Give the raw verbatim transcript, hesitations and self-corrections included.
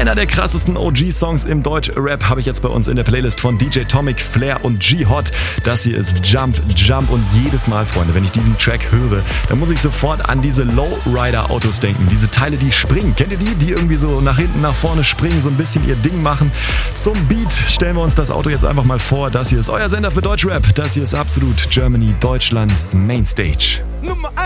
Einer der krassesten O G-Songs im Deutsch-Rap habe ich jetzt bei uns in der Playlist von D J Tomic, Flair und G-Hot. Das hier ist Jump, Jump und jedes Mal, Freunde, wenn ich diesen Track höre, dann muss ich sofort an diese Lowrider-Autos denken. Diese Teile, die springen. Kennt ihr die? Die irgendwie so nach hinten, nach vorne springen, so ein bisschen ihr Ding machen. Zum Beat stellen wir uns das Auto jetzt einfach mal vor. Das hier ist euer Sender für Deutschrap. Das hier ist Absolut Germany, Deutschlands Mainstage. Nummer